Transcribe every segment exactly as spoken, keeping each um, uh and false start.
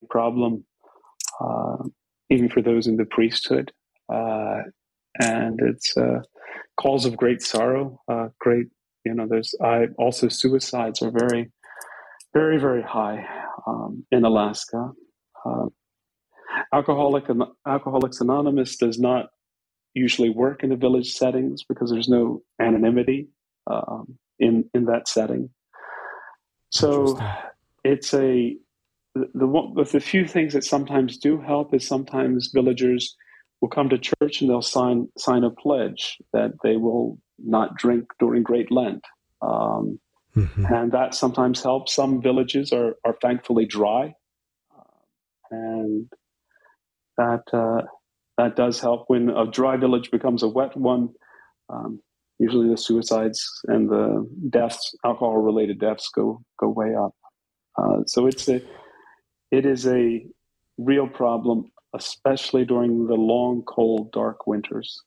problem, uh, even for those in the priesthood. Uh, and it's uh, cause of great sorrow, uh, great, you know, there's I also suicides are very, very, very high um, in Alaska. Uh, Alcoholic Alcoholics Anonymous does not usually work in the village settings because there's no anonymity um, in in that setting. So it's a the, the one with the few things that sometimes do help is sometimes villagers will come to church and they'll sign sign a pledge that they will not drink during Great Lent, um, mm-hmm. and that sometimes helps. Some villages are are thankfully dry, and that uh, that does help. When a dry village becomes a wet one, um, usually the suicides and the deaths, alcohol-related deaths, go go way up. Uh, so it's a it is a real problem, especially during the long, cold, dark winters.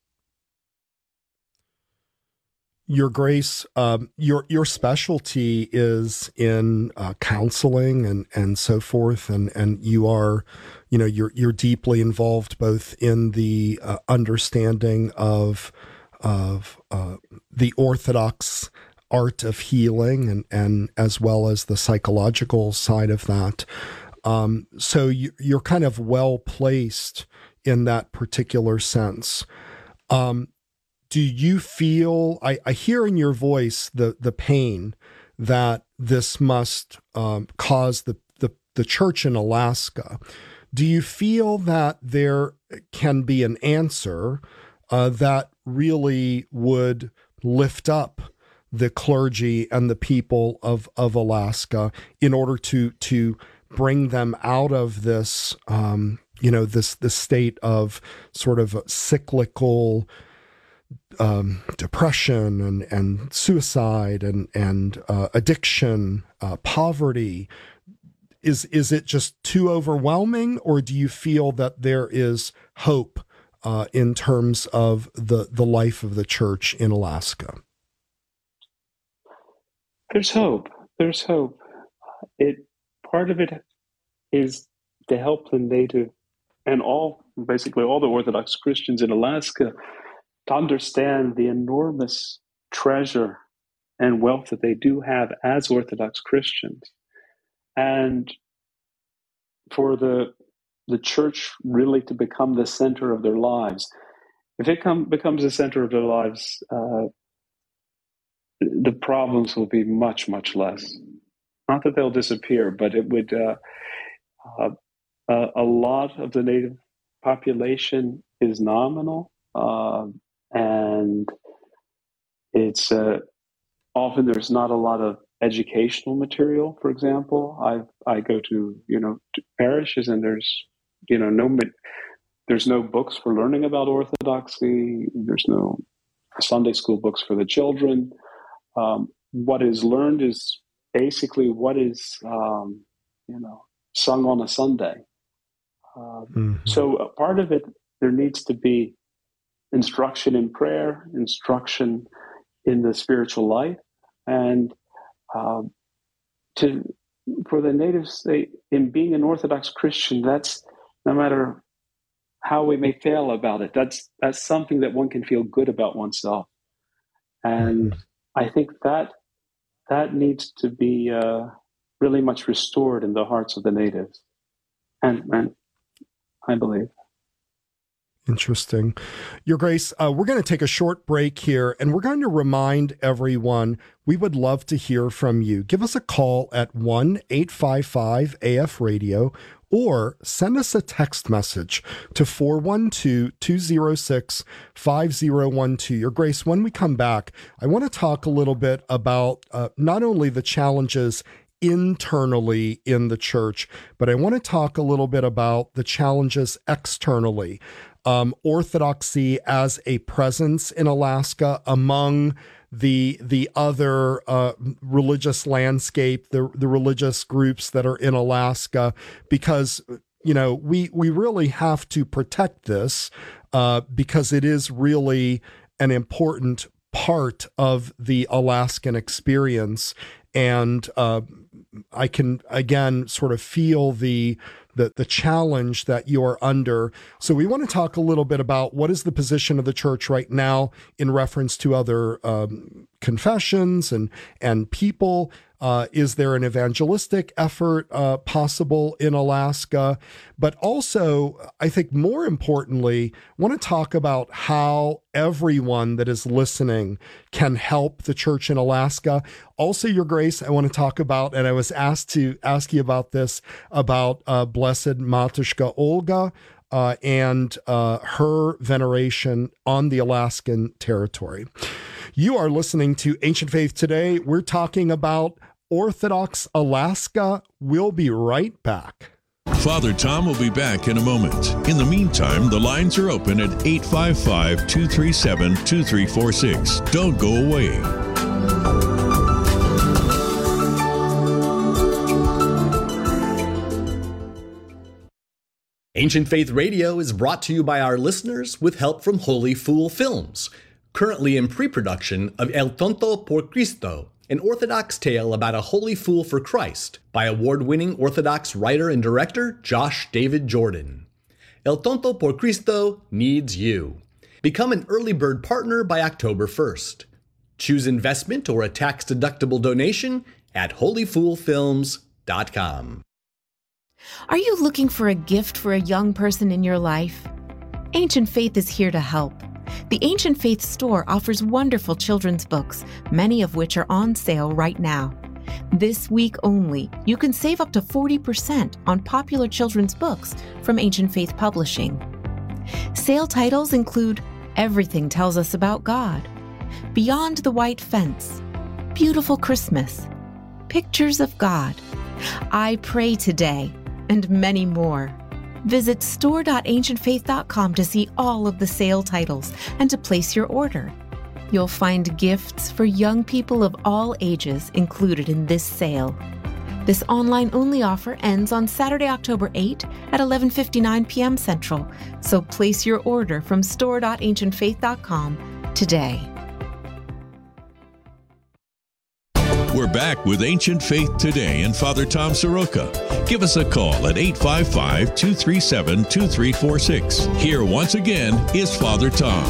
Your Grace, um, your your specialty is in uh, counseling and, and so forth, and, and you are, you know, you're you're deeply involved both in the uh, understanding of of uh, the Orthodox art of healing, and, and as well as the psychological side of that. Um, so you, you're kind of well placed in that particular sense. Um, Do you feel, I, I hear in your voice the the pain that this must um, cause the, the, the church in Alaska. Do you feel that there can be an answer uh, that really would lift up the clergy and the people of, of Alaska in order to to bring them out of this, um, you know, this, this state of sort of cyclical Um, depression and, and suicide and and uh, addiction, uh, poverty? Is is it just too overwhelming, or do you feel that there is hope uh, in terms of the the life of the church in Alaska? There's hope. There's hope. It part of it is to help the native and all basically all the Orthodox Christians in Alaska to understand the enormous treasure and wealth that they do have as Orthodox Christians, and for the the church really to become the center of their lives. If it come, becomes the center of their lives, uh, the problems will be much, much less. Not that they'll disappear, but it would. Uh, uh, uh, a lot of the native population is nominal. Uh, And it's uh, often there's not a lot of educational material. For example, I I go to you know to parishes and there's you know no there's no books for learning about Orthodoxy. There's no Sunday school books for the children. Um, what is learned is basically what is um, you know sung on a Sunday. Uh, mm-hmm. So a part of it, there needs to be instruction in prayer, instruction in the spiritual life, and um, to for the natives, they, in being an Orthodox Christian, that's no matter how we may fail about it, that's that's something that one can feel good about oneself, and mm-hmm. I think that that needs to be uh, really much restored in the hearts of the natives, and, and I believe. Interesting. Your Grace, uh, we're going to take a short break here, and we're going to remind everyone we would love to hear from you. Give us a call at one eight five five A F radio or send us a text message to four one two, two zero six, five zero one two. Your Grace, when we come back, I want to talk a little bit about uh, not only the challenges internally in the church, but I want to talk a little bit about the challenges externally. Um, Orthodoxy as a presence in Alaska among the the other uh, religious landscape, the the religious groups that are in Alaska, because you know we we really have to protect this uh, because it is really an important part of the Alaskan experience, and uh, I can again sort of feel the the the challenge that you are under. So we want to talk a little bit about what is the position of the church right now in reference to other um, confessions and and people. Uh, is there an evangelistic effort uh, possible in Alaska? But also, I think more importantly, I want to talk about how everyone that is listening can help the church in Alaska. Also, Your Grace, I want to talk about, and I was asked to ask you about this, about uh, Blessed Matushka Olga uh, and uh, her veneration on the Alaskan territory. You are listening to Ancient Faith Today. We're talking about Orthodox Alaska. We'll be right back. Father Tom will be back in a moment. In the meantime, the lines are open at eight five five, two three seven, two three four six. Don't go away. Ancient Faith Radio is brought to you by our listeners with help from Holy Fool Films, currently in pre-production of El Tonto por Cristo, an Orthodox tale about a holy fool for Christ by award-winning Orthodox writer and director Josh David Jordan. El Tonto por Cristo needs you. Become an early bird partner by October first. Choose investment or a tax-deductible donation at holy fool films dot com. Are you looking for a gift for a young person in your life? Ancient Faith is here to help. The Ancient Faith store offers wonderful children's books, many of which are on sale right now. This week only, you can save up to forty percent on popular children's books from Ancient Faith Publishing. Sale titles include Everything Tells Us About God, Beyond the White Fence, Beautiful Christmas, Pictures of God, I Pray Today, and many more. Visit store dot ancient faith dot com to see all of the sale titles and to place your order. You'll find gifts for young people of all ages included in this sale. This online-only offer ends on Saturday, October eighth at eleven fifty-nine p.m. Central, so place your order from store dot ancient faith dot com today. We're back with Ancient Faith Today and Father Tom Soroka. Give us a call at eight five five, two three seven, two three four six. Here once again is Father Tom.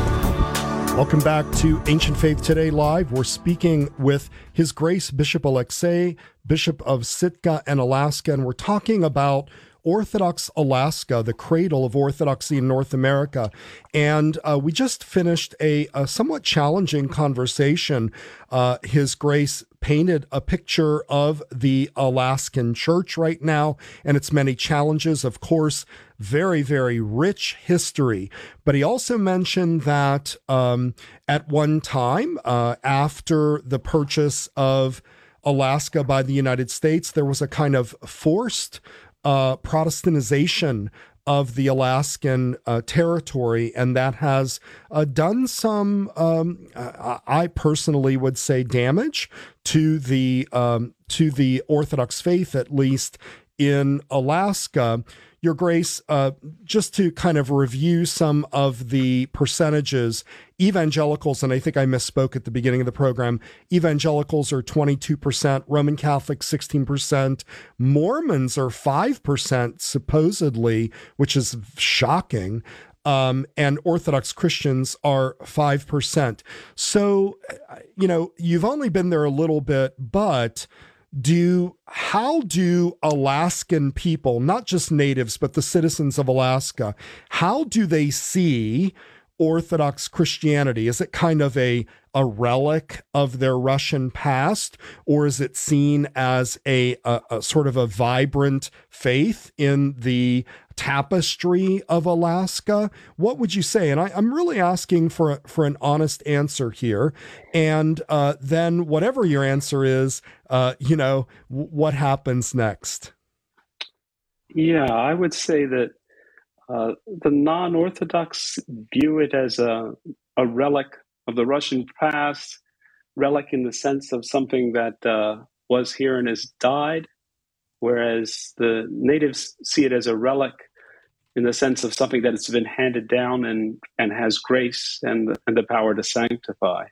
Welcome back to Ancient Faith Today Live. We're speaking with His Grace Bishop Alexei, Bishop of Sitka and Alaska, and we're talking about Orthodox Alaska, the cradle of Orthodoxy in North America. And uh, we just finished a, a somewhat challenging conversation. Uh, His Grace painted a picture of the Alaskan church right now and its many challenges. Of course, very, very rich history. But he also mentioned that um, at one time, uh, after the purchase of Alaska by the United States, there was a kind of forced Uh, Protestantization of the Alaskan uh, territory, and that has uh, done some, um, I personally would say, damage to the um, to the Orthodox faith, at least in Alaska. Your Grace, uh, just to kind of review some of the percentages, evangelicals, and I think I misspoke at the beginning of the program, evangelicals are twenty-two percent, Roman Catholics sixteen percent, Mormons are five percent supposedly, which is shocking, um, and Orthodox Christians are five percent. So, you know, you've only been there a little bit, but Do how do Alaskan people, not just natives, but the citizens of Alaska, how do they see Orthodox Christianity? Is it kind of a, a relic of their Russian past, or is it seen as a, a, a sort of a vibrant faith in the tapestry of Alaska? What would you say? And I, I'm really asking for, a, for an honest answer here. And uh, then whatever your answer is, uh, you know, w- what happens next? Yeah, I would say that uh, the non-Orthodox view it as a, a relic of the Russian past, relic in the sense of something that uh, was here and has died, whereas the natives see it as a relic in the sense of something that has been handed down and, and has grace and, and the power to sanctify.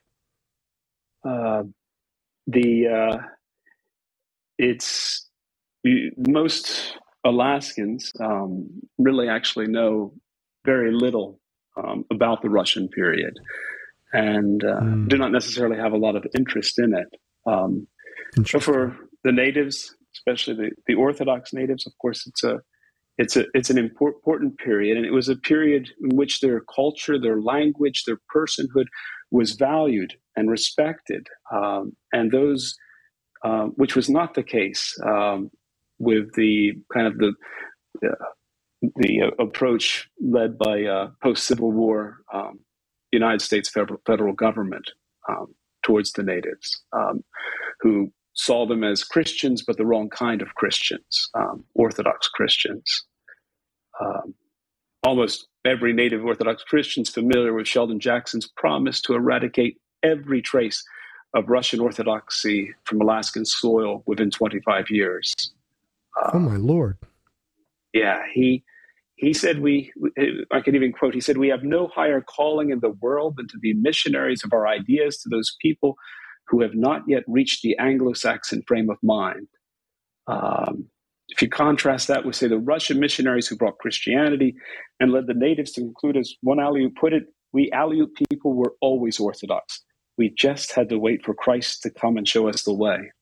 Uh, the uh, it's most Alaskans um, really actually know very little um, about the Russian period and uh, Mm. do not necessarily have a lot of interest in it. Um, but for the natives, especially the, the Orthodox natives, of course, it's a it's a it's an import, important period, and it was a period in which their culture, their language, their personhood was valued and respected, um, and those uh, which was not the case um, with the kind of the uh, the uh, approach led by uh, post-Civil War um, United States federal, federal government um, towards the natives, um, who saw them as Christians, but the wrong kind of Christians, um, Orthodox Christians. Um, almost every native Orthodox Christian is familiar with Sheldon Jackson's promise to eradicate every trace of Russian Orthodoxy from Alaskan soil within twenty-five years. Uh, oh, my Lord. Yeah, he he said we, I can even quote, he said, "We have no higher calling in the world than to be missionaries of our ideas to those people who have not yet reached the Anglo-Saxon frame of mind." Um, if you contrast that with, say, the Russian missionaries who brought Christianity and led the natives to conclude, as one Aleut put it, "We Aleut people were always Orthodox. We just had to wait for Christ to come and show us the way."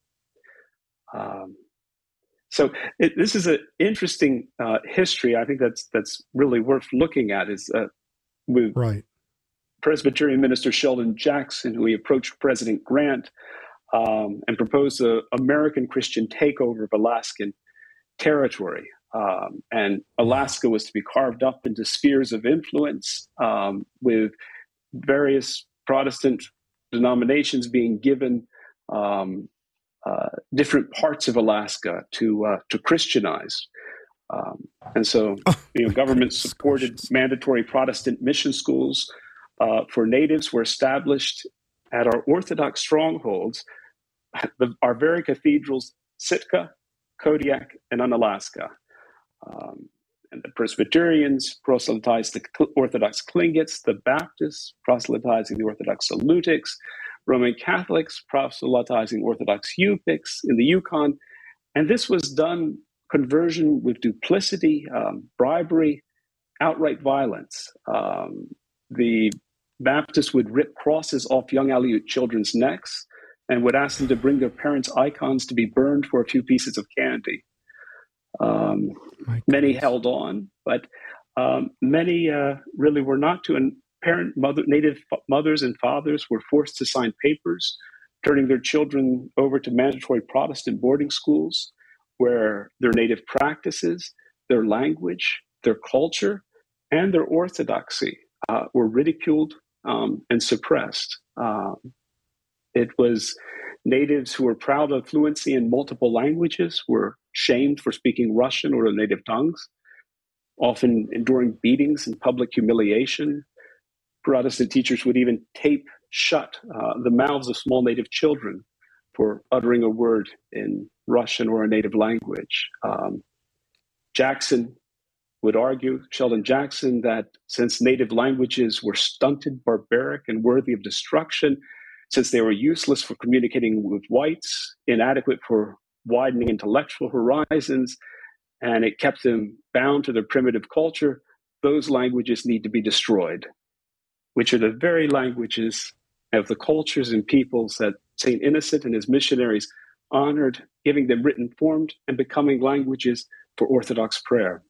Um, so it, this is an interesting uh, history. I think that's that's really worth looking at. Is uh, with right. Presbyterian minister Sheldon Jackson, who he approached President Grant um, and proposed an American Christian takeover of Alaskan territory. Um, and Alaska was to be carved up into spheres of influence um, with various Protestant denominations being given um, uh, different parts of Alaska to uh, to Christianize. Um, and so, you know, government supported mandatory Protestant mission schools uh, for natives were established at our Orthodox strongholds, the, our very cathedrals, Sitka, Kodiak, and Unalaska. Um, and the Presbyterians proselytized the Orthodox Tlingits, the Baptists proselytizing the Orthodox Salutics, Roman Catholics proselytizing Orthodox Yupiks in the Yukon. And this was done conversion with duplicity, um, bribery, outright violence. Um, the Baptists would rip crosses off young Aleut children's necks and would ask them to bring their parents' icons to be burned for a few pieces of candy. Um, many held on, but um, many uh, really were not to. And parent, mother, native mothers and fathers were forced to sign papers, turning their children over to mandatory Protestant boarding schools, where their native practices, their language, their culture, and their orthodoxy uh, were ridiculed um, and suppressed. Um, it was natives who were proud of fluency in multiple languages were shamed for speaking Russian or their native tongues, often enduring beatings and public humiliation. Protestant teachers would even tape shut uh, the mouths of small native children for uttering a word in Russian or a native language. Um, Jackson would argue, Sheldon Jackson, that since native languages were stunted, barbaric, and worthy of destruction, since they were useless for communicating with whites, inadequate for widening intellectual horizons, and it kept them bound to their primitive culture, those languages need to be destroyed, which are the very languages of the cultures and peoples that Saint Innocent and his missionaries honored, giving them written form and becoming languages for Orthodox prayer.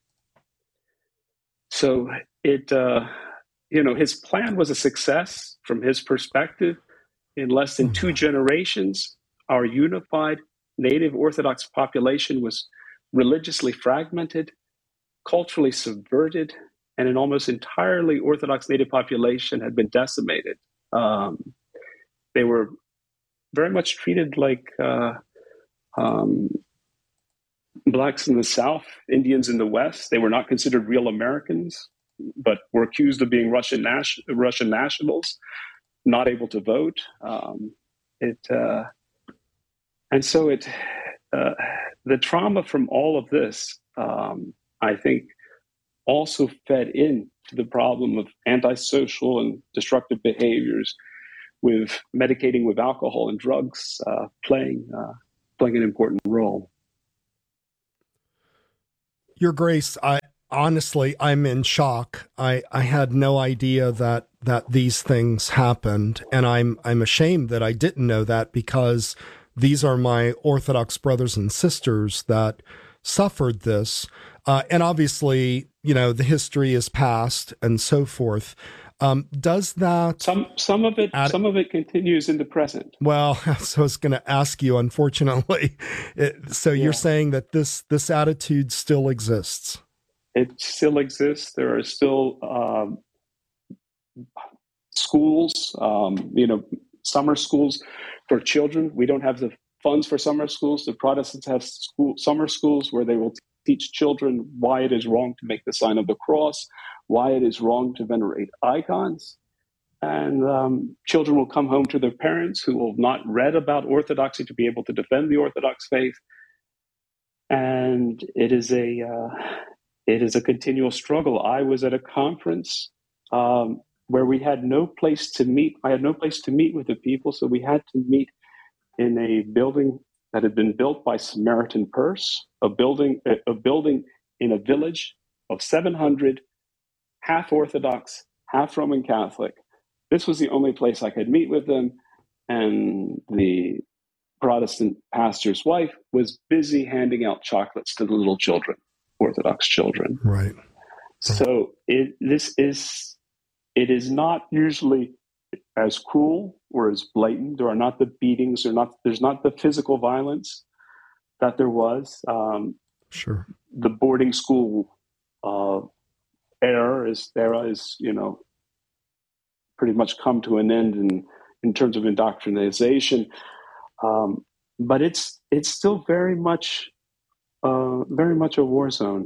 So it, uh, you know, his plan was a success from his perspective. In less than two generations, our unified native Orthodox population was religiously fragmented, culturally subverted, and an almost entirely Orthodox native population had been decimated. Um, they were very much treated like uh, um, Blacks in the South, Indians in the West. They were not considered real Americans, but were accused of being Russian, nas- Russian nationals, not able to vote. Um, it uh, and so it uh, the trauma from all of this, um, I think, also fed into the problem of antisocial and destructive behaviors, with medicating with alcohol and drugs uh, playing uh, playing an important role. Your Grace, I honestly, I'm in shock. I, I had no idea that that these things happened, and I'm I'm ashamed that I didn't know that, because these are my Orthodox brothers and sisters that suffered this. Uh, and obviously, you know, the history is past and so forth. Um, does that some some of it add, some of it continues in the present? Well, so I was going to ask you. Unfortunately, it, so Yeah. you're saying that this this attitude still exists. It still exists. There are still um, schools, um, you know, summer schools for children. We don't have the funds for summer schools. The Protestants have school summer schools where they will teach children why it is wrong to make the sign of the cross, why it is wrong to venerate icons. And um, children will come home to their parents who will not read about Orthodoxy to be able to defend the Orthodox faith. And it is a uh, it is a continual struggle. I was at a conference um, where we had no place to meet. I had no place to meet with the people, so we had to meet in a building that had been built by Samaritan Purse, a building a, a building in a village of seven hundred, half Orthodox, half Roman Catholic. This was the only place I could meet with them, and the Protestant pastor's wife was busy handing out chocolates to the little children, Orthodox children. Right. So it this is it is not usually as cruel or as blatant. There are not the beatings, or not there's not the physical violence that there was. Um, sure. The boarding school uh, era is era is you know pretty much come to an end in in terms of indoctrination. Um, but it's it's still very much uh, very much a war zone.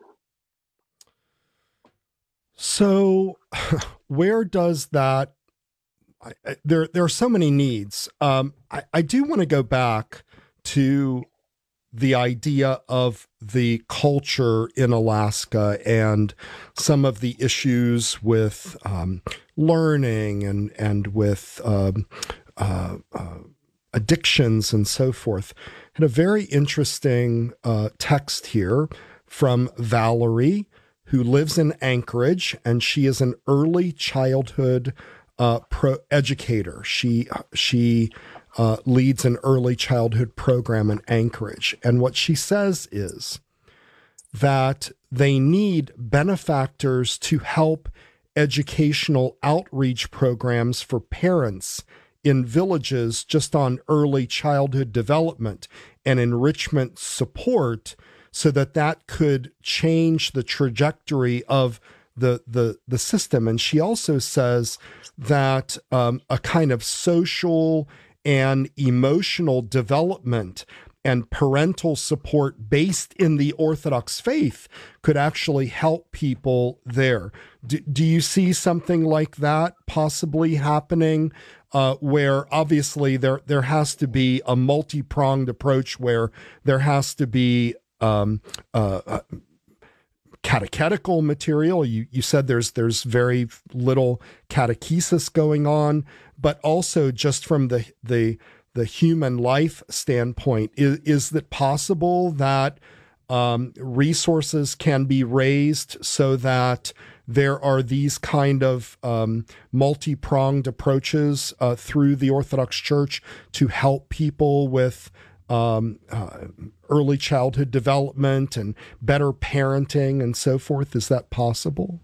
So, where does that? I, I, there there are so many needs. Um, I, I do want to go back to the idea of the culture in Alaska and some of the issues with um, learning and and with um, uh, uh, addictions and so forth. And a very interesting uh, text here from Valerie, who lives in Anchorage, and she is an early childhood uh, pro educator. She she uh, leads an early childhood program in Anchorage, and what she says is that they need benefactors to help educational outreach programs for parents in villages just on early childhood development and enrichment support, so that that could change the trajectory of the the the system. And she also says that um, a kind of social and emotional development and parental support based in the Orthodox faith could actually help people there. Do, do you see something like that possibly happening, uh, where obviously there there has to be a multi-pronged approach, where there has to be um, uh, uh, catechetical material? You you said there's there's very little catechesis going on, but also just from the the the human life standpoint, is, is it possible that um, resources can be raised so that there are these kind of um, multi-pronged approaches uh, through the Orthodox Church to help people with um, uh, early childhood development and better parenting and so forth? Is that possible?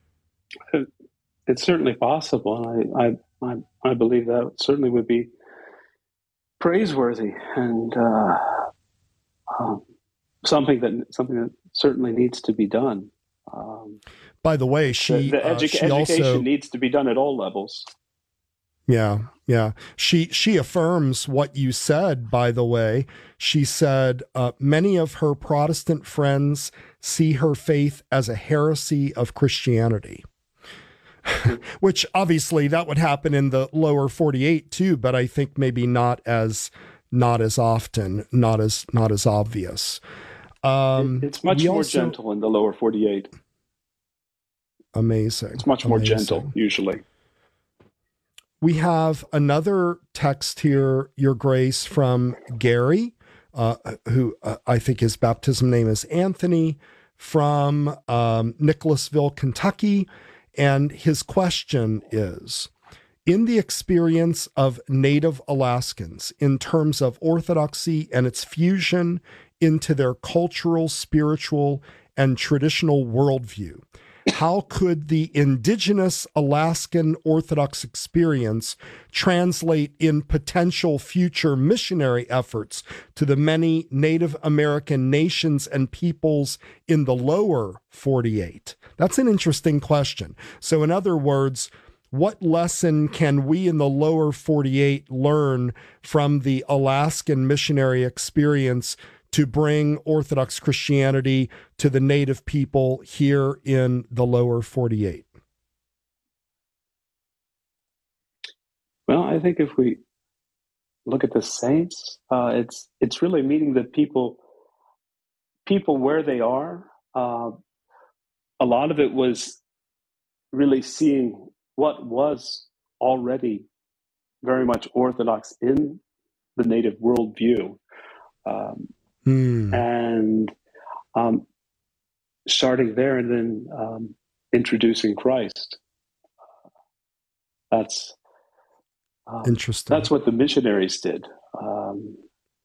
It's certainly possible. I I I, I believe that certainly would be praiseworthy, and uh, um, something that something that certainly needs to be done. Um, By the way, she the, the edu- uh, she education also needs to be done at all levels. Yeah, yeah. She she affirms what you said, by the way. She said uh, many of her Protestant friends see her faith as a heresy of Christianity. Which obviously that would happen in the lower forty-eight too, but I think maybe not as not as often, not as not as obvious. Um, it, it's much more also, gentle in the lower forty-eight. Amazing. It's much more amazing. Gentle usually. We have another text here, Your Grace, from Gary, uh, who uh, I think his baptism name is Anthony, from um, Nicholasville, Kentucky. And his question is, in the experience of Native Alaskans in terms of Orthodoxy and its fusion into their cultural, spiritual, and traditional worldview, how could the indigenous Alaskan Orthodox experience translate in potential future missionary efforts to the many Native American nations and peoples in the lower forty-eight? That's an interesting question. So in other words, what lesson can we in the lower forty-eight learn from the Alaskan missionary experience to bring Orthodox Christianity to the native people here in the lower forty-eight? Well, I think if we look at the saints, uh, it's it's really meeting the people people where they are. Uh, a lot of it was really seeing what was already very much Orthodox in the native worldview. Um, Hmm. and um, starting there and then um, introducing Christ. That's um, Interesting. That's what the missionaries did. Um,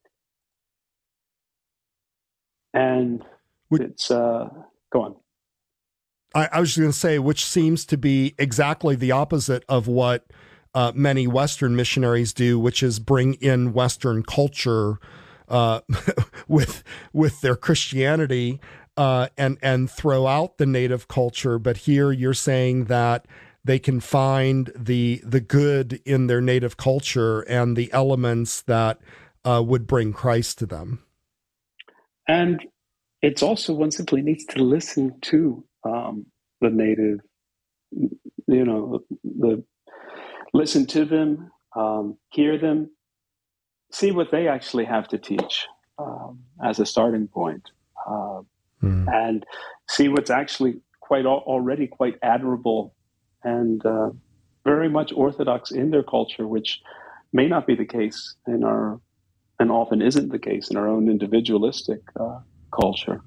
and Would, it's, uh, go on. I, I was just going to say, which seems to be exactly the opposite of what uh, many Western missionaries do, which is bring in Western culture uh, with with their Christianity uh, and and throw out the native culture. But here you're saying that they can find the the good in their native culture and the elements that uh, would bring Christ to them. And it's also one simply needs to listen to um, the native, you know, the listen to them, um, hear them, see what they actually have to teach um, as a starting point, uh, mm. and see what's actually quite al- already quite admirable and uh, very much Orthodox in their culture, which may not be the case in our, and often isn't the case in our own individualistic uh, culture.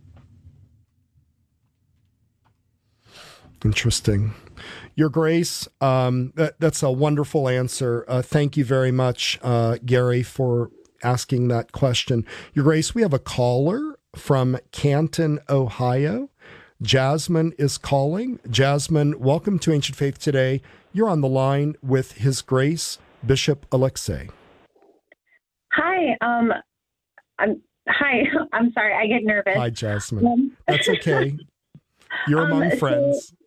Interesting. Your Grace, um, that, that's a wonderful answer. Uh, thank you very much, uh, Gary, for asking that question. Your Grace, we have a caller from Canton, Ohio. Jasmine is calling. Jasmine, welcome to Ancient Faith Today. You're on the line with His Grace, Bishop Alexei. Hi. Um, I'm, hi. I'm sorry. I get nervous. Hi, Jasmine. Um, That's okay. You're among um, friends. So,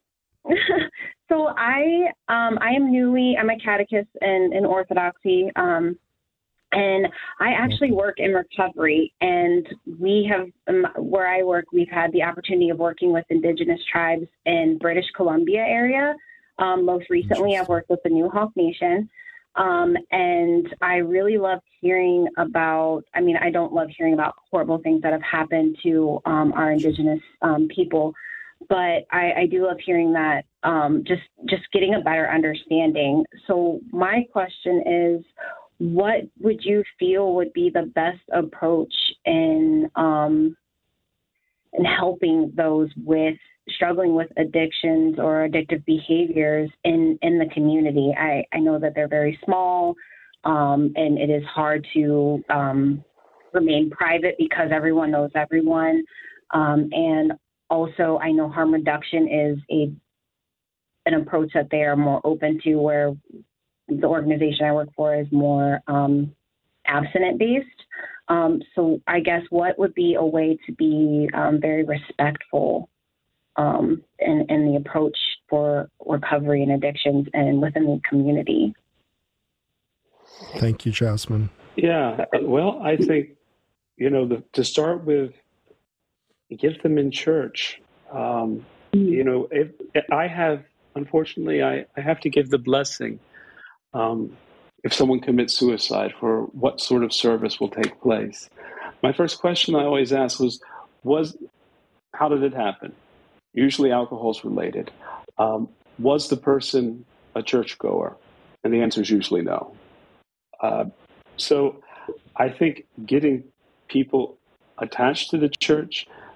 so I, um, I am newly, I'm a catechist in, in Orthodoxy. Um, and I actually work in recovery, and we have, um, where I work, we've had the opportunity of working with Indigenous tribes in British Columbia area. Um, most recently, I've worked with the Newhawk Nation. Um, and I really love hearing about, I mean, I don't love hearing about horrible things that have happened to um, our Indigenous um, people, but I, I do love hearing that, um, just, just getting a better understanding. So my question is, what would you feel would be the best approach in, um, in helping those with struggling with addictions or addictive behaviors in, in the community? I, I know that they're very small, um, and it is hard to um, remain private because everyone knows everyone. Um, and also, I know harm reduction is a an approach that they are more open to, where the organization I work for is more um, abstinent-based. Um, so I guess what would be a way to be um, very respectful um, in, in the approach for recovery and addictions and within the community? Thank you, Jasmine. Yeah, well, I think, you know, the, to start with, give them in church. Um, you know, if, if I have, unfortunately, I, I have to give the blessing. Um, if someone commits suicide, for what sort of service will take place? My first question I always ask was, was how did it happen? Usually alcohol's related. Um, was the person a churchgoer? And the answer is usually no. Uh, so I think getting people attached to the church,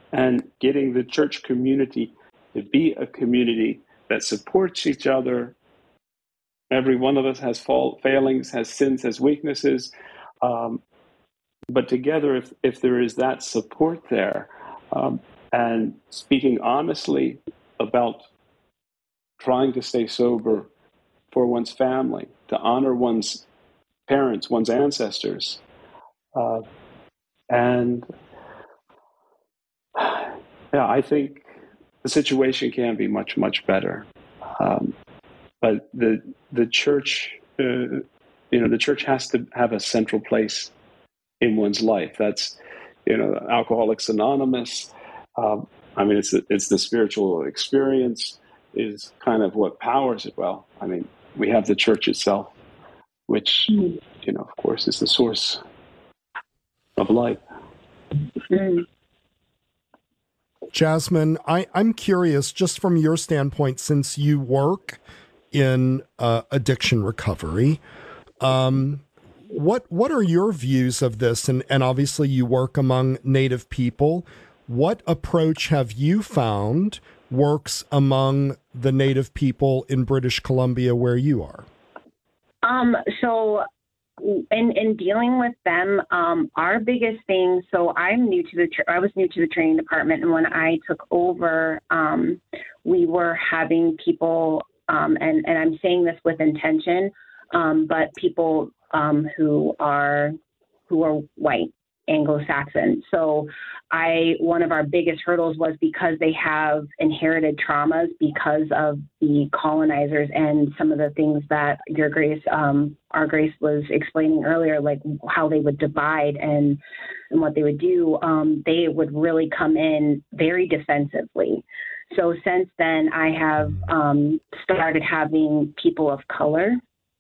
and getting the church community to be a community that supports each other. Every one of us has fault, failings, has sins, has weaknesses. Um, but together, if, if there is that support there, um, and speaking honestly about trying to stay sober for one's family, to honor one's parents, one's ancestors, uh, and yeah, I think the situation can be much, much better. Um, but the the church, uh, you know, the church has to have a central place in one's life. That's, you know, Alcoholics Anonymous. Um, I mean, it's the, it's the spiritual experience is kind of what powers it. Well, I mean, we have the church itself, which, you know, of course, is the source of life. Mm. Jasmine, I, I'm curious, just from your standpoint, since you work in uh, addiction recovery, um, what what are your views of this? And, and obviously you work among Native people. What approach have you found works among the Native people in British Columbia where you are? Um, so in, in dealing with them, um, our biggest thing, so I'm new to the, tra- I was new to the training department. And when I took over, um, we were having people, um, and, and I'm saying this with intention, um, but people um, who are, who are white, Anglo-Saxon. So I, one of our biggest hurdles was because they have inherited traumas because of the colonizers and some of the things that your Grace, um, our Grace was explaining earlier, like how they would divide and, and what they would do. Um, they would really come in very defensively. So since then I have um, started having people of color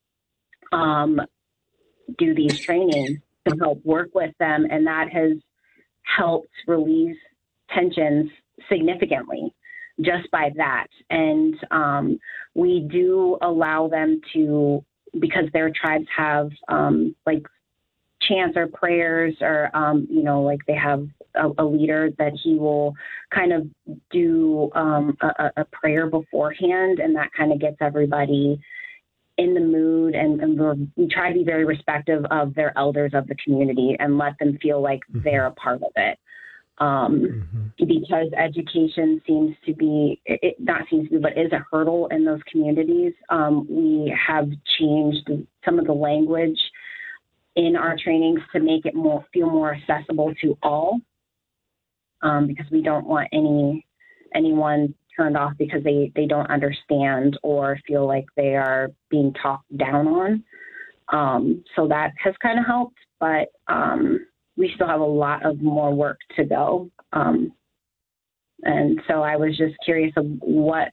um, do these trainings to help work with them, and that has helped release tensions significantly just by that. And um, we do allow them to, because their tribes have um, like chants or prayers or, um, you know, like they have a, a leader that he will kind of do um, a, a prayer beforehand, and that kind of gets everybody in the mood, and, and we're, we try to be very respectful of their elders of the community and let them feel like mm-hmm. they're a part of it. Um, mm-hmm. Because education seems to be, it, not seems to be, but is a hurdle in those communities. Um, we have changed some of the language in our trainings to make it more, feel more accessible to all, um, because we don't want any, anyone turned off because they, they don't understand or feel like they are being talked down on. Um, so that has kind of helped, but um, we still have a lot of more work to go. Um, and so I was just curious of what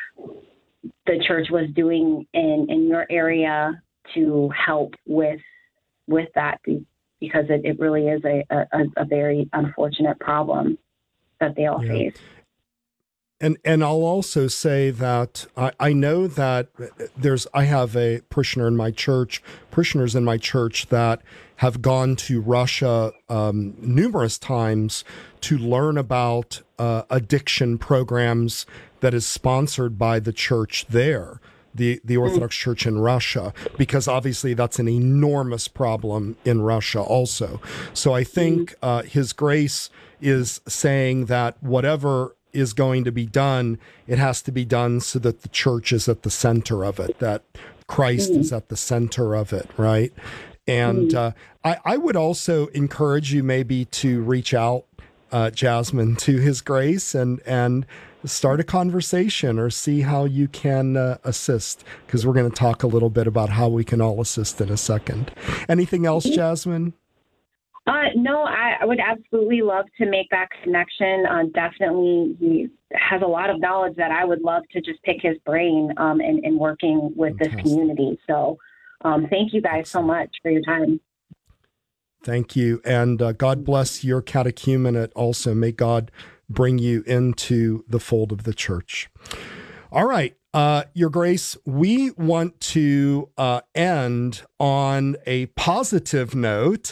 the church was doing in, in your area to help with with that, because it, it really is a, a, a very unfortunate problem that they all yeah. face. And and I'll also say that I, I know that there's I have a parishioner in my church, parishioners in my church that have gone to Russia um, numerous times to learn about uh, addiction programs that is sponsored by the church there, the, the Orthodox Church in Russia, because obviously that's an enormous problem in Russia also. So I think uh, His Grace is saying that whatever is going to be done, it has to be done so that the church is at the center of it, that Christ mm. is at the center of it, right? And mm. uh, I, I would also encourage you maybe to reach out, uh, Jasmine, to His Grace and and start a conversation or see how you can uh, assist, because we're going to talk a little bit about how we can all assist in a second. Anything else, Jasmine? Uh, no, I, I would absolutely love to make that connection. Uh, definitely, he has a lot of knowledge that I would love to just pick his brain um, in, in working with Fantastic. This community. So um, thank you guys so much for your time. Thank you. And uh, God bless your catechumenate also. May God bring you into the fold of the church. All right. Uh, Your Grace, we want to uh, end on a positive note.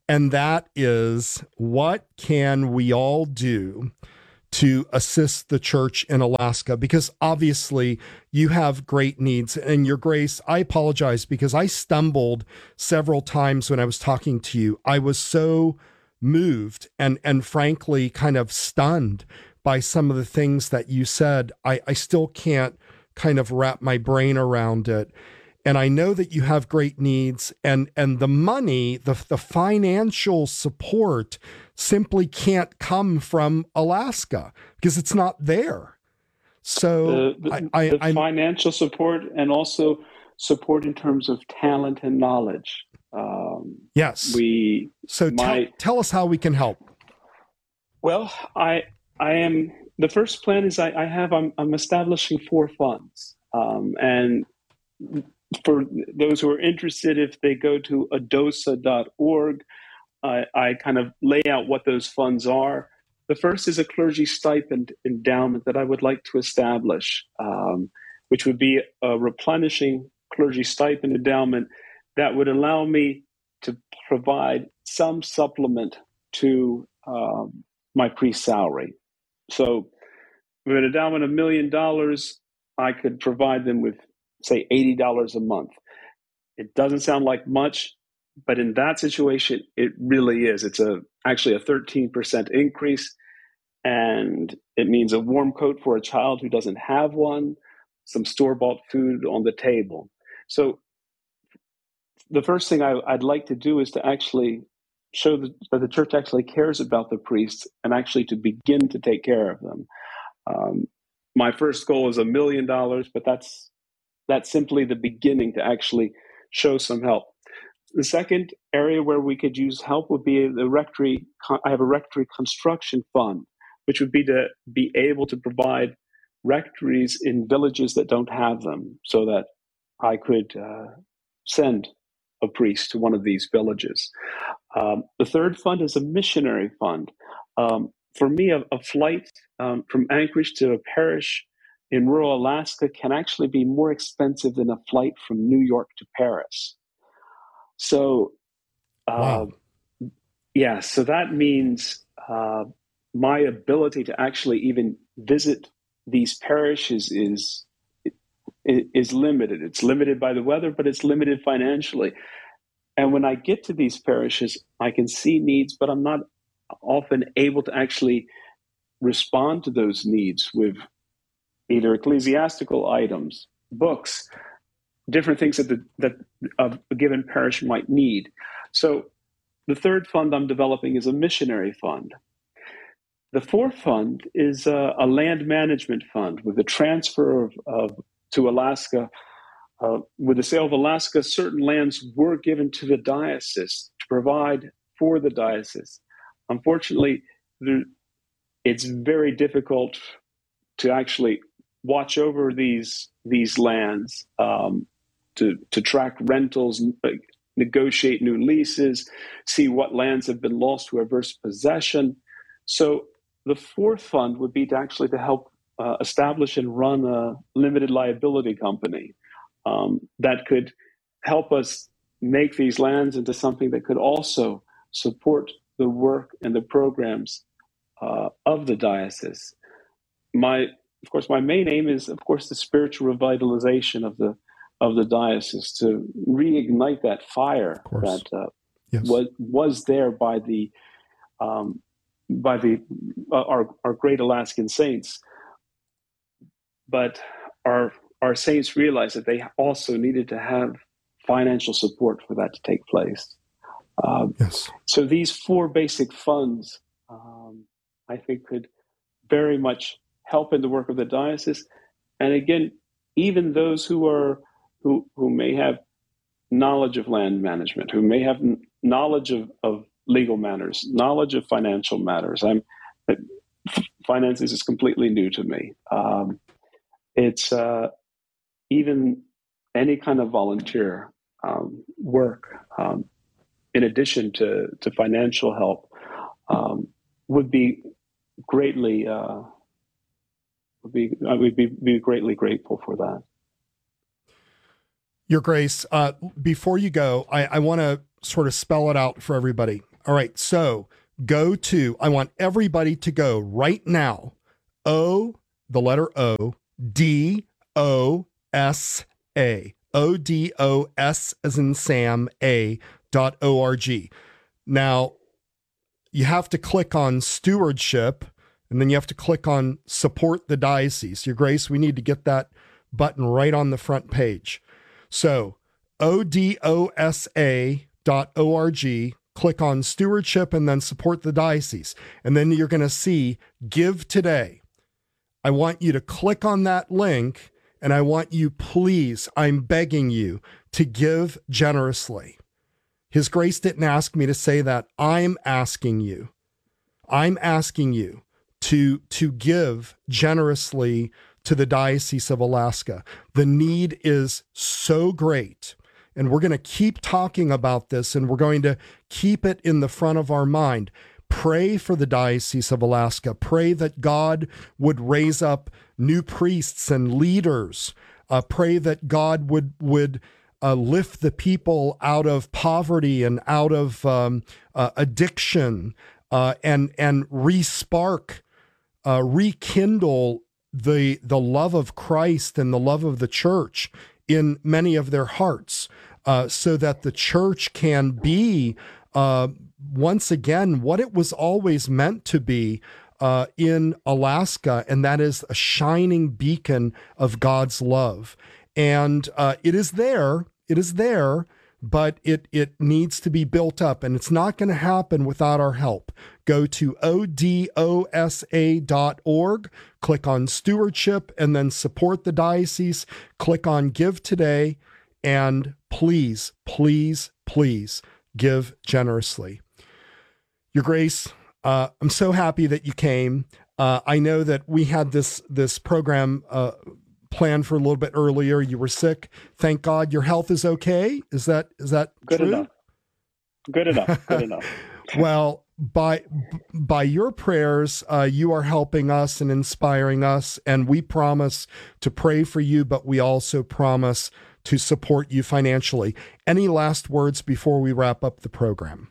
And that is, what can we all do to assist the church in Alaska? Because obviously you have great needs. And Your Grace, I apologize because I stumbled several times when I was talking to you. I was so moved and, and frankly kind of stunned by some of the things that you said. I, I still can't kind of wrap my brain around it. And I know that you have great needs, and, and the money, the, the financial support simply can't come from Alaska because it's not there. So the, the, I, I, the I'm, financial support and also support in terms of talent and knowledge. Um, yes. We so my, tell, tell us how we can help. Well, I I am the first plan is I, I have I'm, I'm establishing four funds, um, and for those who are interested, if they go to adosa dot org, I, I kind of lay out what those funds are. The first is a clergy stipend endowment that I would like to establish, um, which would be a replenishing clergy stipend endowment that would allow me to provide some supplement to um, my priest salary. So with an endowment of a million dollars, I could provide them with, say, eighty dollars a month. It doesn't sound like much, but in that situation, it really is. It's a actually a thirteen percent increase, and it means a warm coat for a child who doesn't have one, some store-bought food on the table. So the first thing I, I'd like to do is to actually show the, that the church actually cares about the priests and actually to begin to take care of them. Um, my first goal is a million dollars, but that's that's simply the beginning to actually show some help. The second area where we could use help would be the rectory. I have a rectory construction fund, which would be to be able to provide rectories in villages that don't have them, so that I could uh, send a priest to one of these villages. Um, the third fund is a missionary fund. Um, for me, a, a flight um, from Anchorage to a parish in rural Alaska can actually be more expensive than a flight from New York to Paris. So, uh, Wow. yeah, so that means uh, my ability to actually even visit these parishes is is limited. It's limited by the weather, but it's limited financially. And when I get to these parishes, I can see needs, but I'm not often able to actually respond to those needs with either ecclesiastical items, books, different things that the, that a given parish might need. So the third fund I'm developing is a missionary fund. The fourth fund is a, a land management fund with the transfer of, of to Alaska. Uh, with the sale of Alaska, certain lands were given to the diocese to provide for the diocese. Unfortunately, there, it's very difficult to actually watch over these these lands, um, to to track rentals, uh, negotiate new leases, see what lands have been lost to adverse possession. So the fourth fund would be to actually to help uh, establish and run a limited liability company um, that could help us make these lands into something that could also support the work and the programs uh, of the diocese. My, of course, my main aim is, of course, the spiritual revitalization of the of the diocese, to reignite that fire that uh, yes. was was there by the um, by the uh, our our great Alaskan saints. But our our saints realized that they also needed to have financial support for that to take place. Um, yes. So these four basic funds, um, I think, could very much help in the work of the diocese. And again, even those who are who who may have knowledge of land management, who may have knowledge of, of legal matters, knowledge of financial matters. I'm finances is completely new to me. Um, it's uh, even any kind of volunteer um, work, um, in addition to to financial help, um, would be greatly uh, would be I would be, be greatly grateful for that. Your Grace, uh, before you go, I, I want to sort of spell it out for everybody. All right. So go to, I want everybody to go right now. O, the letter O, D O S A. O D O S as in Sam, A dot O R G. Now, you have to click on stewardship, and then you have to click on support the diocese. Your Grace, we need to get that button right on the front page. So O D O S A dot O R G, click on stewardship and then support the diocese. And then you're going to see give today. I want you to click on that link, and I want you, please, I'm begging you to give generously. His Grace didn't ask me to say that. I'm asking you. I'm asking you to, to give generously to the Diocese of Alaska. The need is so great. And we're going to keep talking about this, and we're going to keep it in the front of our mind. Pray for the Diocese of Alaska. Pray that God would raise up new priests and leaders. Uh, pray that God would, would uh, lift the people out of poverty and out of um, uh, addiction uh, and, and re-spark, uh, rekindle the, the love of Christ and the love of the church in many of their hearts, uh, so that the church can be uh, once again what it was always meant to be uh, in Alaska, and that is a shining beacon of God's love. And uh, it is there, it is there, but it it needs to be built up, and it's not going to happen without our help. Go to O D O S A dot org, click on stewardship, and then support the diocese. Click on give today, and please, please, please give generously. Your Grace, uh, I'm so happy that you came. Uh, I know that we had this this program uh, planned for a little bit earlier. You were sick. Thank God your health is okay. Is that is that Good true? enough. Good enough. Good enough. Well, by by your prayers, uh, you are helping us and inspiring us, and we promise to pray for you, but we also promise to support you financially. Any last words before we wrap up the program?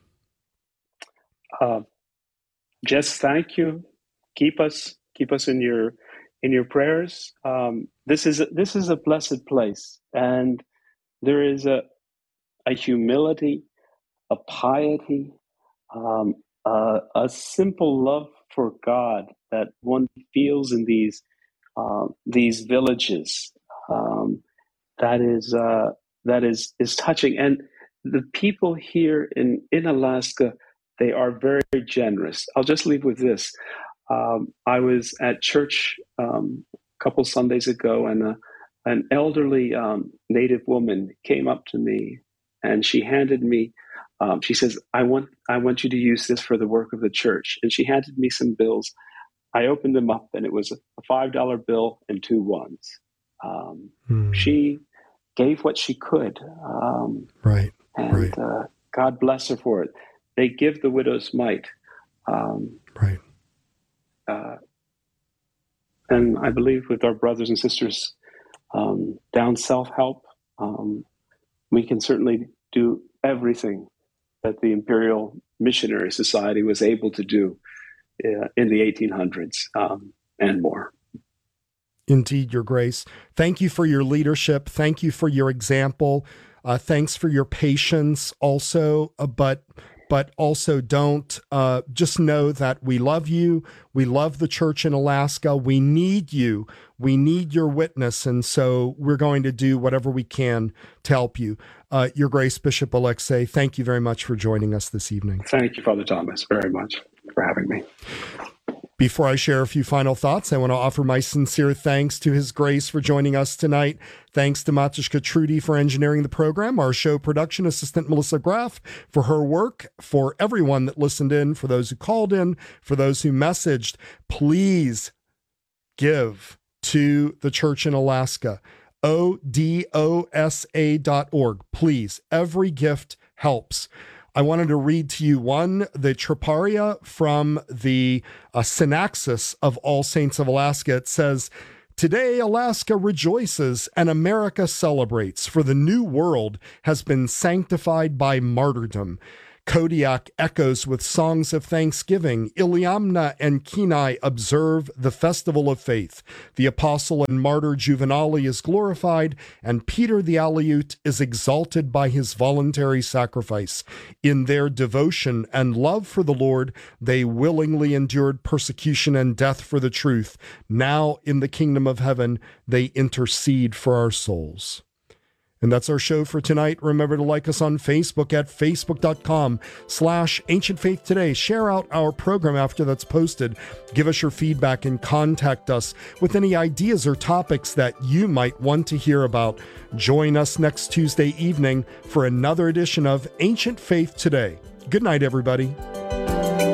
Uh, just thank you. Keep us keep us in your in your prayers. Um, this is a, this is a blessed place, and there is a a humility, a piety, um, uh, a simple love for God that one feels in these uh, these villages. Um, that is uh, that is is touching, and the people here in in Alaska, they are very generous. I'll just leave with this. Um, I was at church um, a couple Sundays ago, and a, an elderly um, Native woman came up to me, and she handed me. Um, she says, "I want, I want you to use this for the work of the church." And she handed me some bills. I opened them up, and it was a five dollar bill and two ones. Um, hmm. She gave what she could, um, right? And right. Uh, God bless her for it. They give the widow's mite, um, right? Uh, and I believe with our brothers and sisters um, down Self Help, um, we can certainly do everything that the Imperial Missionary Society was able to do uh, in the eighteen hundreds um, and more. Indeed, Your Grace. Thank you for your leadership. Thank you for your example. Uh, thanks for your patience also, uh, but but also don't uh, just know that we love you. We love the church in Alaska. We need you. We need your witness. And so we're going to do whatever we can to help you. Uh, Your Grace, Bishop Alexei, thank you very much for joining us this evening. Thank you, Father Thomas, very much for having me. Before I share a few final thoughts, I want to offer my sincere thanks to His Grace for joining us tonight. Thanks to Matushka Trudy for engineering the program, our show production assistant Melissa Graff for her work, for everyone that listened in, for those who called in, for those who messaged. Please give to the church in Alaska. O D O S A dot org. Please, every gift helps. I wanted to read to you one, the Triparia from the uh, Synaxis of All Saints of Alaska. It says, "Today Alaska rejoices and America celebrates, for the new world has been sanctified by martyrdom. Kodiak echoes with songs of thanksgiving. Iliamna and Kenai observe the festival of faith. The apostle and martyr Juvenali is glorified, and Peter the Aleut is exalted by his voluntary sacrifice. In their devotion and love for the Lord, they willingly endured persecution and death for the truth. Now, in the kingdom of heaven, they intercede for our souls. And that's our show for tonight. Remember to like us on Facebook at facebook.com slash Ancient Faith Today. Share out our program after that's posted. Give us your feedback and contact us with any ideas or topics that you might want to hear about. Join us next Tuesday evening for another edition of Ancient Faith Today. Good night, everybody.